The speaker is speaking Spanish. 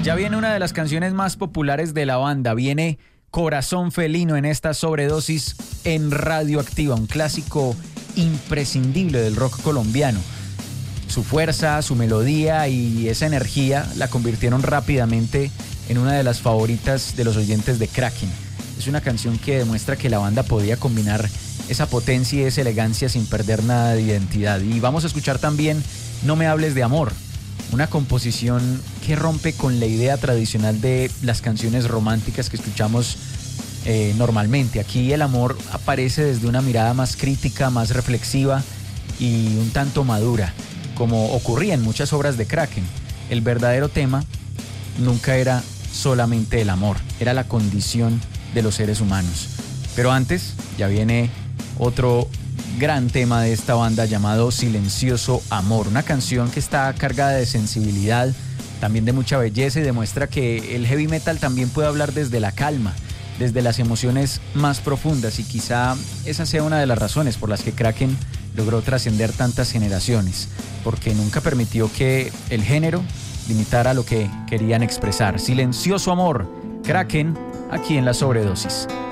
Ya viene una de las canciones más populares de la banda. Viene Corazón Felino en esta sobredosis en Radioactiva, un clásico imprescindible del rock colombiano. Su fuerza, su melodía y esa energía la convirtieron rápidamente en una de las favoritas de los oyentes de Kraken. Es una canción que demuestra que la banda podía combinar esa potencia y esa elegancia sin perder nada de identidad. Y vamos a escuchar también No me hables de amor, una composición que rompe con la idea tradicional de las canciones románticas que escuchamos normalmente. Aquí el amor aparece desde una mirada más crítica, más reflexiva y un tanto madura, como ocurría en muchas obras de Kraken. El verdadero tema nunca era solamente el amor, era la condición de los seres humanos. Pero antes ya viene otro gran tema de esta banda llamado Silencioso Amor, una canción que está cargada de sensibilidad, también de mucha belleza, y demuestra que el heavy metal también puede hablar desde la calma, desde las emociones más profundas, y quizá esa sea una de las razones por las que Kraken logró trascender tantas generaciones, porque nunca permitió que el género limitara lo que querían expresar. Silencioso Amor, Kraken, aquí en La Sobredosis.